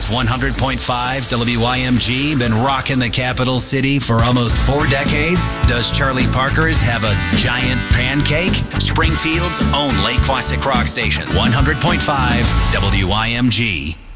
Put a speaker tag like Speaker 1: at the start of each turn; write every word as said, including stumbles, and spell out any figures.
Speaker 1: Has one hundred point five W I M G been rocking the capital city for almost four decades? Does Charlie Parker's have a giant pancake? Springfield's own Lake Quasic Rock Station, one hundred point five W I M G.